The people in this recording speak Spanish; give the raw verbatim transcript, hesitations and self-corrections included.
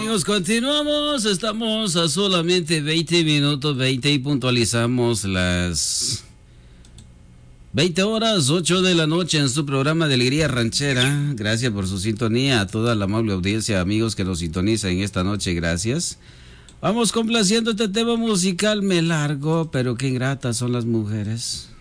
amigos, continuamos. Estamos a solamente veinte minutos, veinte y puntualizamos las veinte horas, ocho de la noche en su programa de Alegría Ranchera. Gracias por su sintonía, a toda la amable audiencia, amigos que nos sintonizan en esta noche, gracias. Vamos complaciendo este tema musical, me largo, pero qué ingratas son las mujeres.